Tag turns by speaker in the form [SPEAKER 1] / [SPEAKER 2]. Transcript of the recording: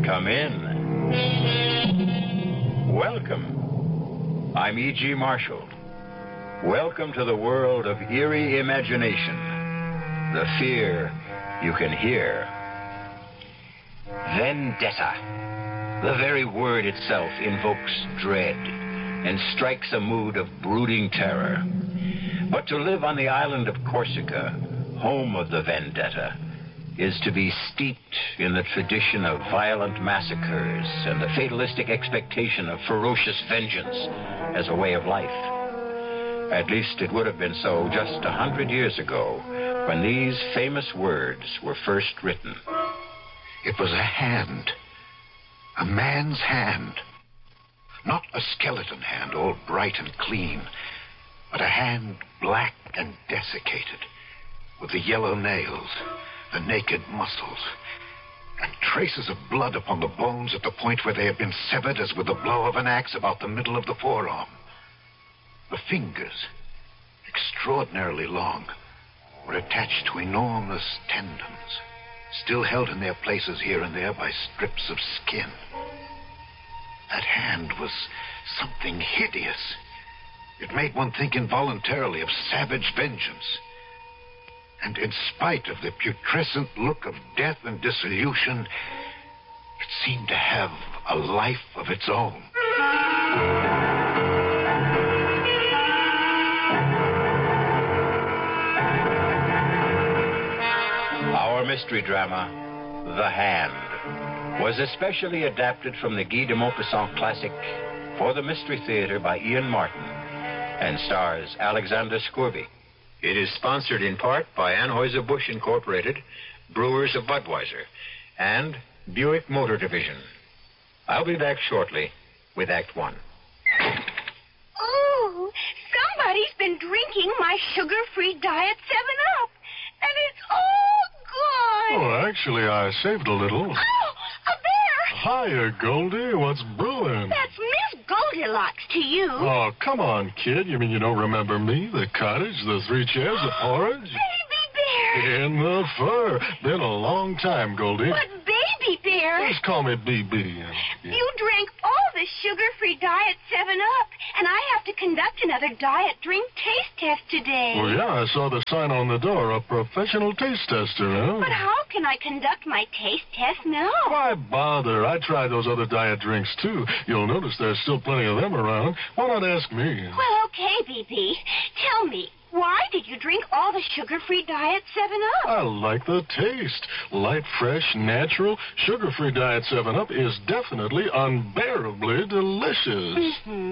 [SPEAKER 1] Come in. Welcome. I'm E.G. Marshall. Welcome to the world of eerie imagination. The fear you can hear. Vendetta. The very word itself invokes dread and strikes a mood of brooding terror. But to live on the island of Corsica, home of the vendetta, is to be steeped in the tradition of violent massacres and the fatalistic expectation of ferocious vengeance as a way of life. At least it would have been so just 100 years ago when these famous words were first written.
[SPEAKER 2] It was a hand. A man's hand. Not a skeleton hand, all bright and clean, but a hand black and desiccated, with the yellow nails, the naked muscles, and traces of blood upon the bones at the point where they had been severed as with the blow of an axe about the middle of the forearm. The fingers, extraordinarily long, were attached to enormous tendons, still held in their places here and there by strips of skin. That hand was something hideous. It made one think involuntarily of savage vengeance. And in spite of the putrescent look of death and dissolution, it seemed to have a life of its own.
[SPEAKER 1] Our mystery drama, The Hand, was especially adapted from the Guy de Maupassant classic for the Mystery Theater by Ian Martin and stars Alexander Scourby. It is sponsored in part by Anheuser-Busch Incorporated, Brewers of Budweiser, and Buick Motor Division. I'll be back shortly with Act One.
[SPEAKER 3] Oh, somebody's been drinking my sugar-free Diet 7-Up, and it's all gone.
[SPEAKER 4] Oh, actually, I saved a little.
[SPEAKER 3] Oh, a bear!
[SPEAKER 4] Hiya, Goldie. What's brewing?
[SPEAKER 3] That's Miss Goldilocks to you.
[SPEAKER 4] Oh, come on, kid. You mean you don't remember me? The cottage, the 3 chairs, the porridge?
[SPEAKER 3] Baby bear!
[SPEAKER 4] In the fur. Been a long time, Goldie.
[SPEAKER 3] But baby bear!
[SPEAKER 4] Just call me BB. Yeah.
[SPEAKER 3] You drank all the sugar-free Diet 7-Up, and I have to conduct another diet drink taste test today.
[SPEAKER 4] Well, yeah, I saw the sign on the door, a professional taste tester, huh?
[SPEAKER 3] But how can I conduct my taste test now?
[SPEAKER 4] Why bother? I tried those other diet drinks, too. You'll notice there's still plenty of them around. Why not ask me?
[SPEAKER 3] Well, okay, BB. Tell me, why did you drink all the sugar-free Diet 7-Up?
[SPEAKER 4] I like the taste. Light, fresh, natural. Sugar-free Diet 7-Up is definitely unbearably delicious.
[SPEAKER 3] Mm-hmm.